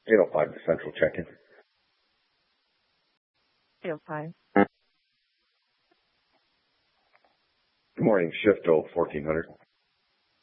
805 to Central check-in. 805. Good morning, shift 1400.